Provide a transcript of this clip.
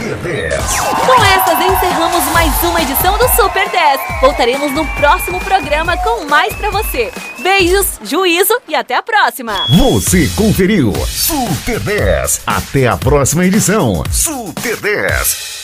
Super 10. Com essas encerramos mais uma edição do Super 10. Voltaremos no próximo programa com mais pra você. Beijos, juízo e até a próxima. Você conferiu Super 10. Até a próxima edição. Super 10.